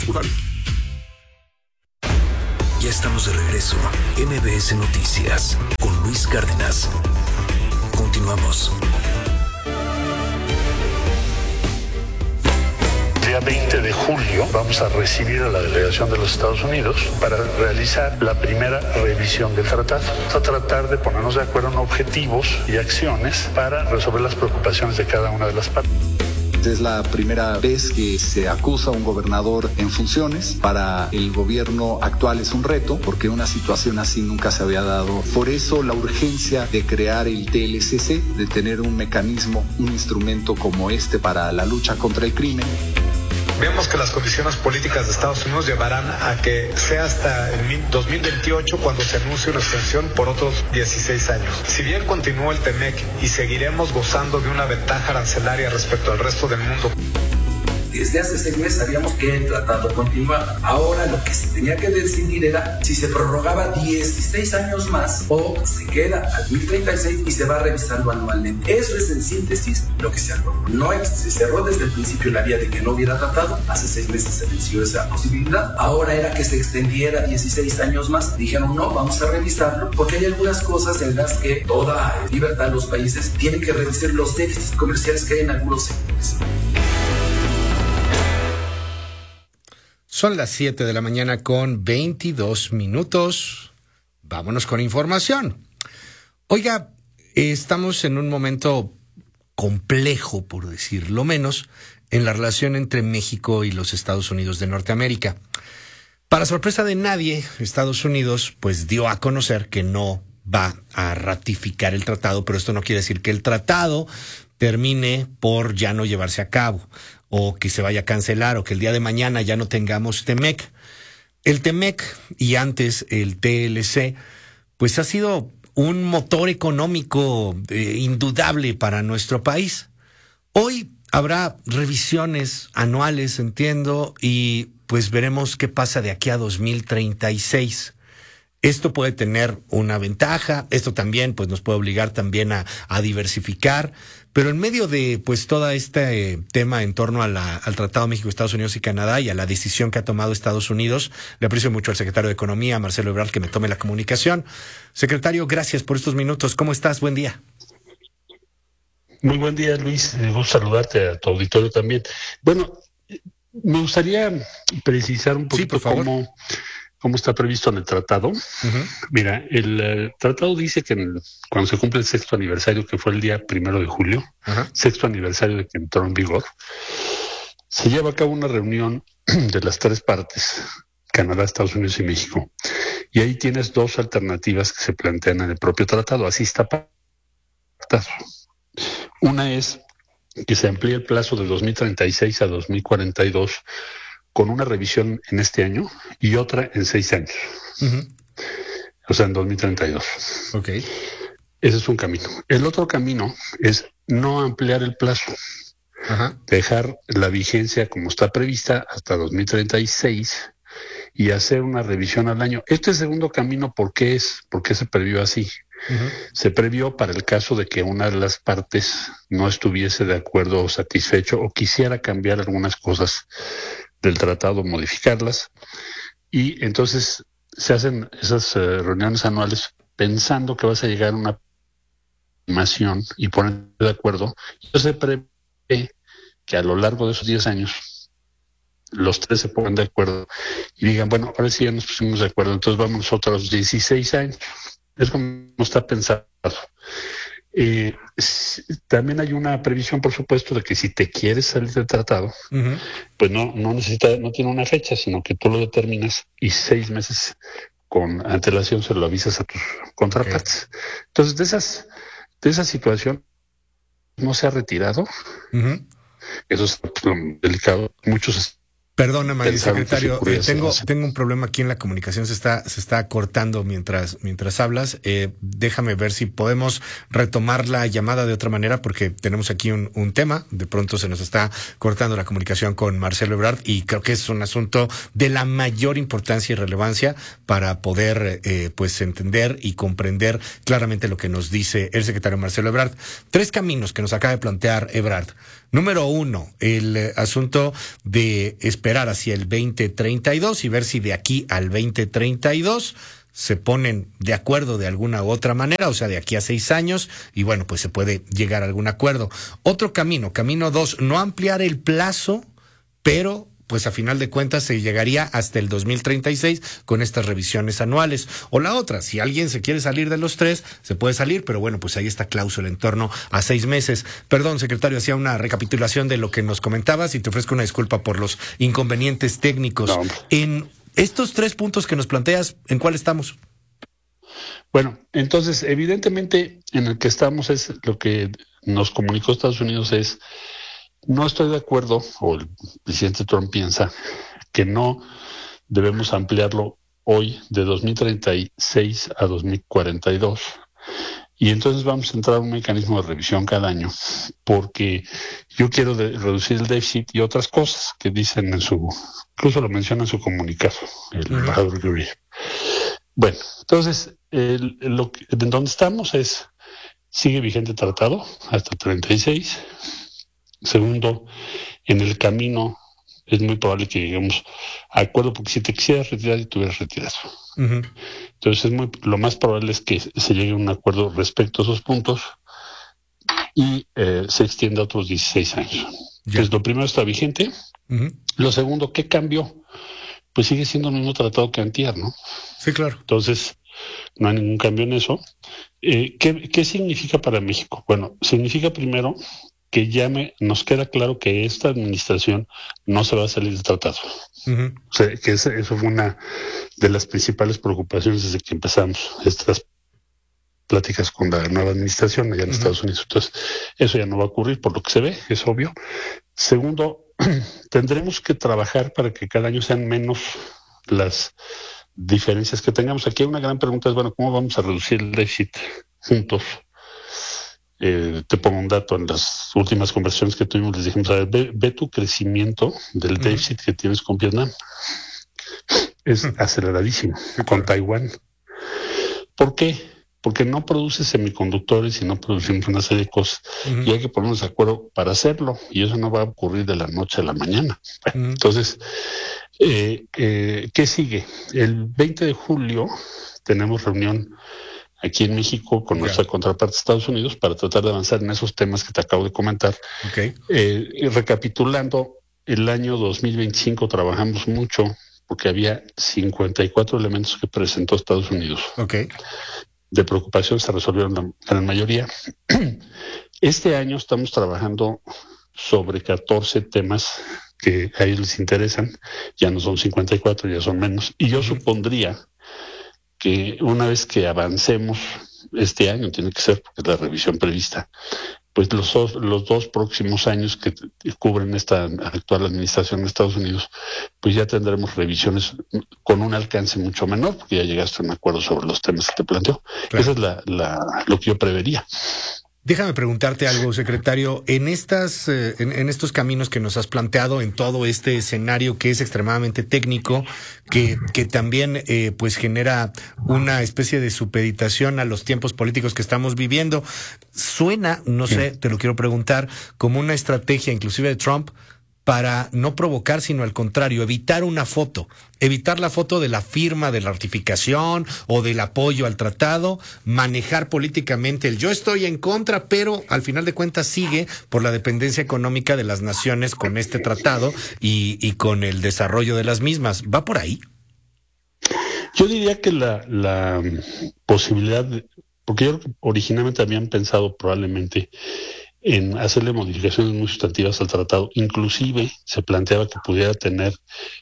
Ya estamos de regreso. MBS Noticias con Luis Cárdenas. Continuamos. El día 20 de julio vamos a recibir a la delegación de los Estados Unidos para realizar la primera revisión del tratado. Vamos a tratar de ponernos de acuerdo en objetivos y acciones para resolver las preocupaciones de cada una de las partes. Es la primera vez que se acusa a un gobernador en funciones. Para el gobierno actual es un reto, porque una situación así nunca se había dado. Por eso la urgencia de crear el TLCC, de tener un mecanismo, un instrumento como este para la lucha contra el crimen. Vemos que las condiciones políticas de Estados Unidos llevarán a que sea hasta el 2028 cuando se anuncie una extensión por otros 16 años. Si bien continúa el TEMEC y seguiremos gozando de una ventaja arancelaria respecto al resto del mundo. Desde hace 6 meses sabíamos que el tratado continuaba. Ahora lo que se tenía que decidir era si se prorrogaba 16 años más o se queda al 2036 y se va revisando anualmente. Eso es en síntesis lo que se acordó. Se cerró desde el principio la vía de que no hubiera tratado. Hace 6 meses se venció esa posibilidad. Ahora era que se extendiera 16 años más. Dijeron no, vamos a revisarlo porque hay algunas cosas en las que toda libertad de los países tienen que revisar los déficits comerciales que hay en algunos sectores. Son las 7 de la mañana con 22 minutos. Vámonos con información. Oiga, estamos en un momento complejo, por decirlo menos, en la relación entre México y los Estados Unidos de Norteamérica. Para sorpresa de nadie, Estados Unidos pues dio a conocer que no va a ratificar el tratado, pero esto no quiere decir que el tratado termine por ya no llevarse a cabo, o que se vaya a cancelar, o que el día de mañana ya no tengamos TEMEC. El TEMEC y antes el TLC, pues ha sido un motor económico indudable para nuestro país. Hoy habrá revisiones anuales, entiendo, y pues veremos qué pasa de aquí a 2036. Esto puede tener una ventaja, esto también pues nos puede obligar también a diversificar, pero en medio de pues todo este tema en torno al Tratado México, Estados Unidos y Canadá y a la decisión que ha tomado Estados Unidos, le aprecio mucho al secretario de Economía, Marcelo Ebrard, que me tome la comunicación. Secretario, gracias por estos minutos. ¿Cómo estás? Buen día. Muy buen día, Luis. Me gusta saludarte, a tu auditorio también. Bueno, me gustaría precisar un poquito cómo está previsto en el tratado. Uh-huh. Mira, el tratado dice que cuando se cumple el 6º aniversario, que fue el día 1 de julio, uh-huh, 6º aniversario de que entró en vigor, se lleva a cabo una reunión de las 3 partes, Canadá, Estados Unidos y México. Y ahí tienes 2 alternativas que se plantean en el propio tratado. Así está pactado. Una es que se amplíe el plazo de 2036 a 2042 con una revisión en este año y otra en 6 años. Uh-huh. O sea, en 2032. Okay. Ese es un camino. El otro camino es no ampliar el plazo. Uh-huh. Dejar la vigencia como está prevista hasta 2036 y hacer una revisión al año. Este segundo camino, ¿por qué se previó así? Uh-huh. Se previó para el caso de que una de las partes no estuviese de acuerdo o satisfecho o quisiera cambiar algunas cosas del tratado, modificarlas, y entonces se hacen esas reuniones anuales pensando que vas a llegar a una estimación y poner de acuerdo. Entonces se prevé que a lo largo de esos 10 años los 3 se pongan de acuerdo y digan, bueno, ahora sí ya nos pusimos de acuerdo, entonces vamos otros 16 años. Es como está pensado. También hay una previsión, por supuesto, de que si te quieres salir del tratado, uh-huh, pues no tiene una fecha, sino que tú lo determinas y 6 meses con antelación se lo avisas a tus contrapartes. Okay. Entonces, de esa situación no se ha retirado. Uh-huh. Eso es delicado. Muchos Perdóname, secretario, tengo un problema aquí en la comunicación, se está cortando mientras hablas. Déjame ver si podemos retomar la llamada de otra manera, porque tenemos aquí un tema. De pronto se nos está cortando la comunicación con Marcelo Ebrard y creo que es un asunto de la mayor importancia y relevancia para poder pues entender y comprender claramente lo que nos dice el secretario Marcelo Ebrard. 3 caminos que nos acaba de plantear Ebrard. Número uno, el asunto de esperar hacia el 2032 y ver si de aquí al 2032 se ponen de acuerdo de alguna u otra manera, o sea, de aquí a 6 años, y bueno, pues se puede llegar a algún acuerdo. Otro camino 2, no ampliar el plazo, pero pues a final de cuentas se llegaría hasta el 2036 con estas revisiones anuales. O la otra, si alguien se quiere salir de los 3, se puede salir, pero bueno, pues ahí está cláusula en torno a 6 meses. Perdón, secretario, hacía una recapitulación de lo que nos comentabas y te ofrezco una disculpa por los inconvenientes técnicos. No. En estos 3 puntos que nos planteas, ¿en cuál estamos? Bueno, entonces, evidentemente, en el que estamos es lo que nos comunicó Estados Unidos es: no estoy de acuerdo, o el presidente Trump piensa que no debemos ampliarlo hoy de 2036 a 2042. Y entonces vamos a entrar a un mecanismo de revisión cada año, porque yo quiero reducir el déficit y otras cosas que dicen incluso lo menciona en su comunicado, el embajador Gurría. Bueno, entonces, en donde estamos sigue vigente el tratado hasta el 36. Segundo, en el camino es muy probable que lleguemos a acuerdo, porque si te quisieras retirar y tuvieras retirado. Entonces lo más probable es que se llegue a un acuerdo respecto a esos puntos y se extienda a otros 16 años. Entonces lo primero está vigente. Lo segundo, ¿qué cambió? Pues sigue siendo el mismo tratado que antier, ¿no? Sí, claro. Entonces no hay ningún cambio en eso. ¿Qué significa para México? Bueno, significa primero que nos queda claro que esta administración no se va a salir del tratado. O sea, que eso fue una de las principales preocupaciones desde que empezamos estas pláticas con la nueva administración allá en Estados Unidos. Entonces, eso ya no va a ocurrir por lo que se ve, es obvio. Segundo, tendremos que trabajar para que cada año sean menos las diferencias que tengamos. Aquí hay una gran pregunta, es, bueno, ¿cómo vamos a reducir el déficit juntos? Te pongo un dato: en las últimas conversaciones que tuvimos les dijimos, a ver, ve tu crecimiento del déficit que tienes con Vietnam. Es aceleradísimo, con Taiwán. ¿Por qué? Porque no produce semiconductores y no producimos una serie de cosas. Y hay que ponernos de acuerdo para hacerlo, y eso no va a ocurrir de la noche a la mañana. Bueno, entonces, ¿qué sigue? El 20 de julio tenemos reunión aquí en México con nuestra contraparte de Estados Unidos para tratar de avanzar en esos temas que te acabo de comentar. Recapitulando, el año 2025 trabajamos mucho porque había 54 elementos que presentó Estados Unidos. De preocupación se resolvieron la gran mayoría. Este año estamos trabajando sobre 14 temas que a ellos les interesan. Ya no son 54, ya son menos. Y yo supondría que una vez que avancemos este año, tiene que ser porque es la revisión prevista, pues los 2 próximos años que cubren esta actual administración de Estados Unidos, pues ya tendremos revisiones con un alcance mucho menor, porque ya llegaste a un acuerdo sobre los temas que te planteo. Eso es lo que yo prevería. Déjame preguntarte algo, secretario. En estos caminos que nos has planteado, en todo este escenario que es extremadamente técnico, que también pues genera una especie de supeditación a los tiempos políticos que estamos viviendo, suena, no sé, te lo quiero preguntar, como una estrategia inclusive de Trump para no provocar, sino al contrario, evitar la foto de la firma, de la ratificación o del apoyo al tratado, manejar políticamente el yo estoy en contra, pero al final de cuentas sigue por la dependencia económica de las naciones con este tratado y con el desarrollo de las mismas. ¿Va por ahí? Yo diría que la posibilidad, porque yo originalmente habían pensado probablemente en hacerle modificaciones muy sustantivas al tratado. Inclusive se planteaba que pudiera tener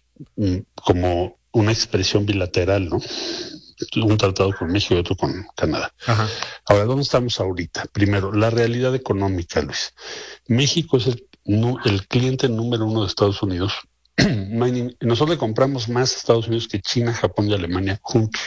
como una expresión bilateral, ¿no? Un tratado con México y otro con Canadá. Ahora, ¿dónde estamos ahorita? Primero, la realidad económica, Luis. México es el cliente número 1 de Estados Unidos. Nosotros le compramos más a Estados Unidos que China, Japón y Alemania juntos.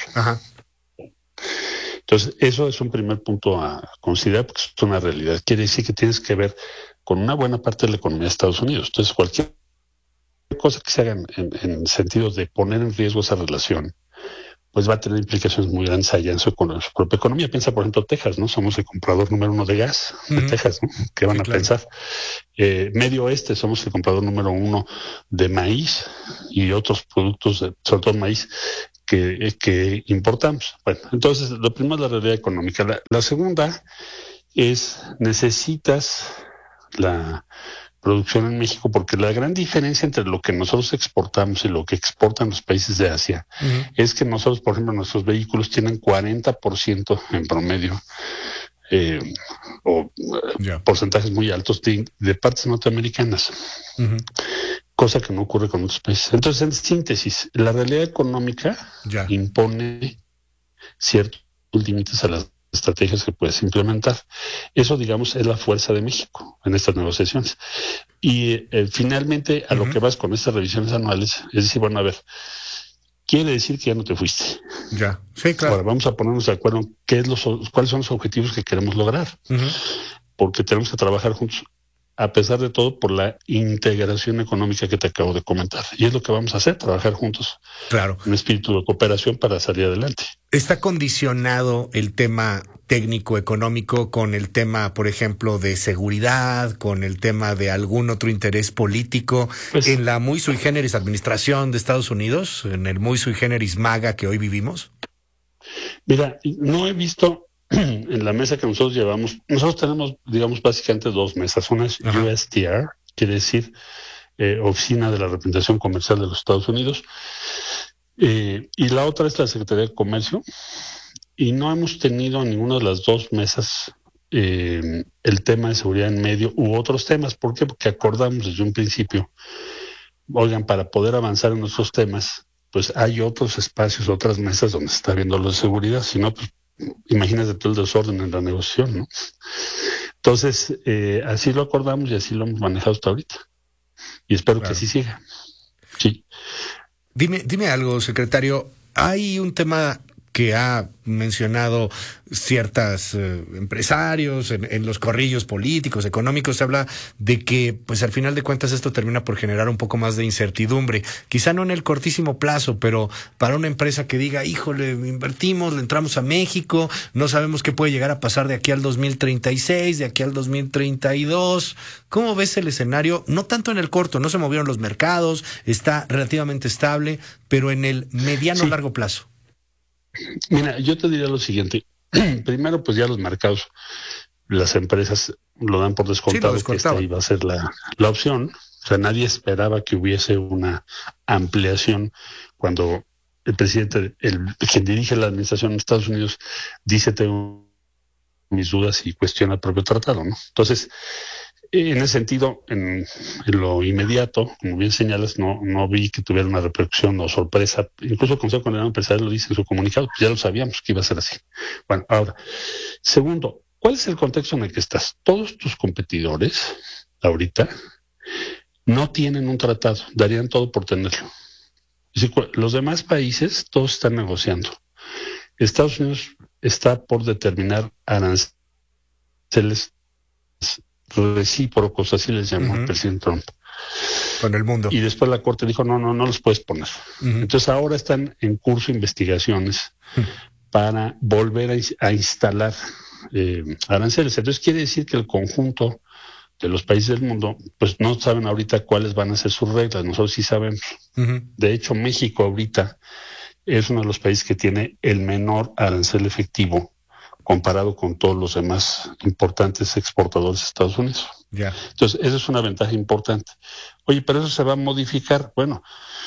Entonces, eso es un primer punto a considerar, porque es una realidad. Quiere decir que tienes que ver con una buena parte de la economía de Estados Unidos. Entonces, cualquier cosa que se haga en sentido de poner en riesgo esa relación pues va a tener implicaciones muy grandes allá en su propia economía. Piensa, por ejemplo, Texas, ¿no? Somos el comprador número 1 de gas de Texas, ¿no? ¿Qué van a pensar? Medio Oeste, somos el comprador número 1 de maíz y otros productos, sobre todo maíz, que importamos. Bueno, entonces, lo primero es la realidad económica. La segunda es, necesitas la producción en México, porque la gran diferencia entre lo que nosotros exportamos y lo que exportan los países de Asia es que nosotros, por ejemplo, nuestros vehículos tienen 40% en promedio, porcentajes muy altos de partes norteamericanas, cosa que no ocurre con otros países. Entonces, en síntesis, la realidad económica impone ciertos límites a las estrategias que puedes implementar. Eso, digamos, es la fuerza de México en estas negociaciones. Y finalmente, a lo que vas con estas revisiones anuales, es decir, bueno, a ver, quiere decir que ya no te fuiste. Ya, sí, claro. Ahora vamos a ponernos de acuerdo en cuáles son los objetivos que queremos lograr. Porque tenemos que trabajar juntos, a pesar de todo, por la integración económica que te acabo de comentar. Y es lo que vamos a hacer, trabajar juntos. Claro. En espíritu de cooperación para salir adelante. ¿Está condicionado el tema técnico-económico con el tema, por ejemplo, de seguridad, con el tema de algún otro interés político en la muy sui generis administración de Estados Unidos, en el muy sui generis MAGA que hoy vivimos? Mira, no he visto en la mesa que nosotros llevamos, nosotros tenemos, digamos, básicamente dos mesas. Una es USTR, quiere decir Oficina de la Representación Comercial de los Estados Unidos, y la otra es la Secretaría de Comercio, y no hemos tenido en ninguna de las dos mesas el tema de seguridad en medio u otros temas. ¿Por qué? Porque acordamos desde un principio, oigan, para poder avanzar en nuestros temas, pues hay otros espacios, otras mesas donde se está viendo lo de seguridad, si no, pues imagínate todo el desorden en la negociación, ¿no? Entonces, así lo acordamos y así lo hemos manejado hasta ahorita. Y espero que así siga. Sí. Dime algo, secretario. Hay un tema que ha mencionado ciertos empresarios en los corrillos políticos, económicos. Se habla de que, pues al final de cuentas, esto termina por generar un poco más de incertidumbre. Quizá no en el cortísimo plazo, pero para una empresa que diga, híjole, invertimos, le entramos a México, no sabemos qué puede llegar a pasar de aquí al 2036, de aquí al 2032. ¿Cómo ves el escenario? No tanto en el corto, no se movieron los mercados, está relativamente estable, pero en el mediano largo plazo. Mira, yo te diría lo siguiente. Primero, pues ya los mercados, las empresas lo dan por descontado, que esta iba a ser la opción. O sea, nadie esperaba que hubiese una ampliación cuando el presidente, quien dirige la administración en Estados Unidos, dice tengo mis dudas y cuestiona el propio tratado, ¿no? Entonces, en ese sentido, en lo inmediato, como bien señalas, no vi que tuviera una repercusión o sorpresa. Incluso el Consejo Coordinador Empresarial lo dice en su comunicado, pues ya lo sabíamos que iba a ser así. Bueno, ahora, segundo, ¿cuál es el contexto en el que estás? Todos tus competidores, ahorita, no tienen un tratado, darían todo por tenerlo. Es decir, los demás países, todos están negociando. Estados Unidos está por determinar aranceles recíprocos, así les llamó el presidente Trump. Con el mundo. Y después la Corte dijo, no los puedes poner. Entonces ahora están en curso investigaciones para volver a instalar aranceles. Entonces quiere decir que el conjunto de los países del mundo, pues no saben ahorita cuáles van a ser sus reglas. Nosotros sí sabemos. De hecho, México ahorita es uno de los países que tiene el menor arancel efectivo comparado con todos los demás importantes exportadores de Estados Unidos. Entonces, esa es una ventaja importante. Oye, pero eso se va a modificar. Bueno,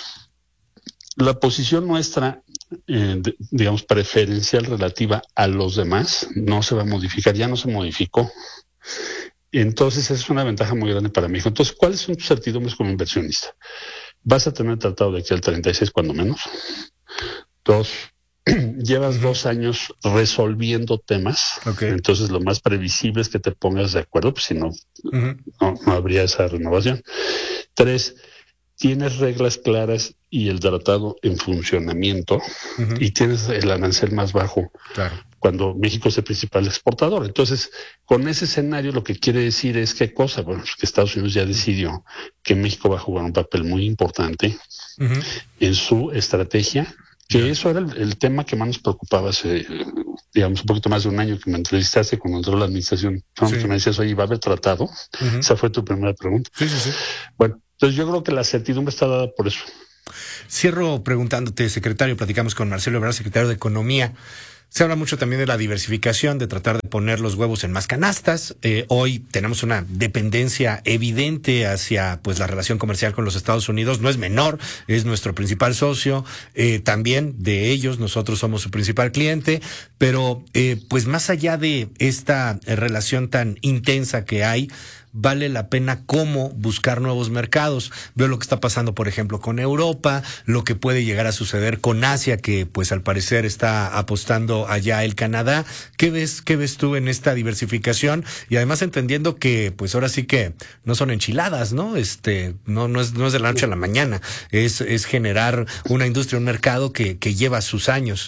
la posición nuestra, digamos, preferencial relativa a los demás, no se va a modificar, ya no se modificó. Entonces, esa es una ventaja muy grande para México. Entonces, ¿cuáles son tus certidumbres como inversionista? Vas a tener tratado de aquí al 36, cuando menos. Dos, llevas 2 años resolviendo temas, entonces lo más previsible es que te pongas de acuerdo, pues si no, no habría esa renovación. 3, tienes reglas claras y el tratado en funcionamiento, y tienes el arancel más bajo cuando México es el principal exportador. Entonces, con ese escenario lo que quiere decir es ¿qué cosa? Bueno, pues que Estados Unidos ya decidió que México va a jugar un papel muy importante en su estrategia Que eso era el tema que más nos preocupaba hace, digamos, un poquito más de un año que me entrevistaste cuando entró la administración. Me decías, oye, ¿va a haber tratado? Esa fue tu primera pregunta. Sí. Bueno, entonces yo creo que la certidumbre está dada por eso. Cierro preguntándote, secretario, platicamos con Marcelo Ebrard, secretario de Economía. Se habla mucho también de la diversificación, de tratar de poner los huevos en más canastas. Hoy tenemos una dependencia evidente hacia pues la relación comercial con los Estados Unidos. No es menor, es nuestro principal socio. También de ellos, nosotros somos su principal cliente. Pero pues más allá de esta relación tan intensa que hay, vale la pena cómo buscar nuevos mercados. Veo lo que está pasando, por ejemplo, con Europa, lo que puede llegar a suceder con Asia, que pues al parecer está apostando allá el Canadá. ¿Qué ves tú en esta diversificación? Y además entendiendo que pues ahora sí que no son enchiladas, ¿no? No es de la noche a la mañana. Es generar una industria, un mercado que lleva sus años.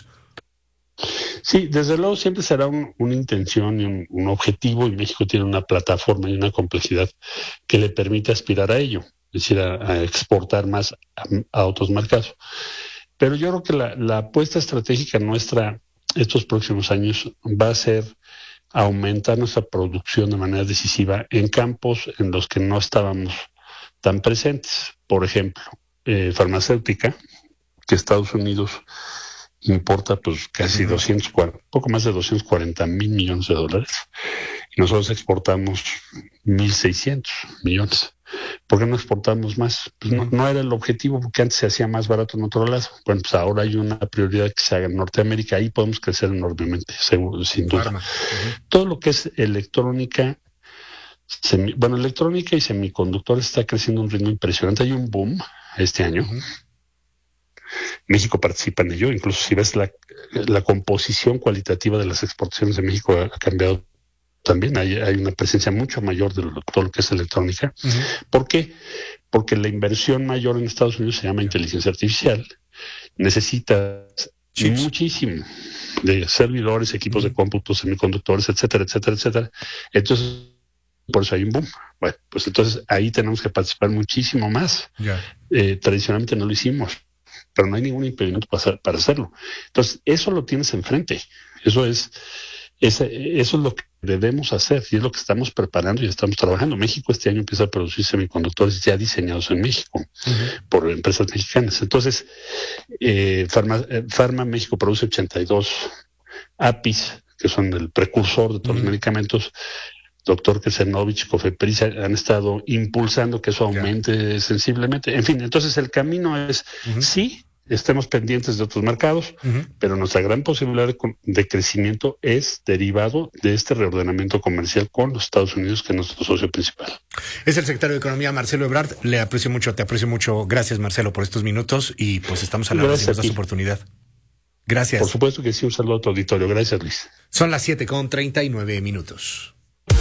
Sí, desde luego siempre será una intención y un objetivo, y México tiene una plataforma y una complejidad que le permite aspirar a ello, es decir, a exportar más a otros mercados. Pero yo creo que la apuesta estratégica nuestra estos próximos años va a ser aumentar nuestra producción de manera decisiva en campos en los que no estábamos tan presentes. Por ejemplo, farmacéutica, que Estados Unidos importa pues casi poco más de 240 mil millones de dólares, y nosotros exportamos 1.600 millones. ¿Por qué no exportamos más? Pues no era el objetivo, porque antes se hacía más barato en otro lado. Bueno, pues ahora hay una prioridad que se haga en Norteamérica, ahí podemos crecer enormemente, seguro, sin duda. Todo lo que es electrónica, electrónica y semiconductores está creciendo a un ritmo impresionante. Hay un boom este año. México participa en ello, incluso si ves la composición cualitativa de las exportaciones de México ha cambiado también, hay una presencia mucho mayor de todo lo que es electrónica. ¿Por qué? Porque la inversión mayor en Estados Unidos se llama inteligencia artificial, necesitas muchísimo de servidores, equipos de cómputo, semiconductores, etcétera. Entonces, por eso hay un boom. Bueno, pues entonces ahí tenemos que participar muchísimo más. Tradicionalmente no lo hicimos, pero no hay ningún impedimento para hacerlo. Entonces, eso lo tienes enfrente. Eso es lo que debemos hacer y es lo que estamos preparando y estamos trabajando. México este año empieza a producir semiconductores ya diseñados en México por empresas mexicanas. Entonces, Pharma México produce 82 APIs, que son el precursor de todos los medicamentos. Doctor Kesenovich, Cofepris han estado impulsando que eso aumente sensiblemente. En fin, entonces el camino es, sí, estemos pendientes de otros mercados, pero nuestra gran posibilidad de crecimiento es derivado de este reordenamiento comercial con los Estados Unidos, que es nuestro socio principal. Es el secretario de Economía, Marcelo Ebrard. Le aprecio mucho, te aprecio mucho. Gracias, Marcelo, por estos minutos y pues estamos a la vez de oportunidad. Gracias. Por supuesto que sí, un saludo a tu auditorio. Gracias, Luis. Son las 7:39.